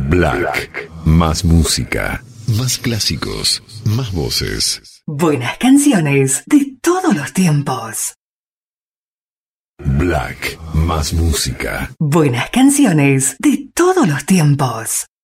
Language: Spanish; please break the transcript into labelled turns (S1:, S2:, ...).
S1: Black. Más música. Más clásicos. Más voces.
S2: Buenas canciones de todos los tiempos.
S1: Black. Más música.
S2: Buenas canciones de todos los tiempos.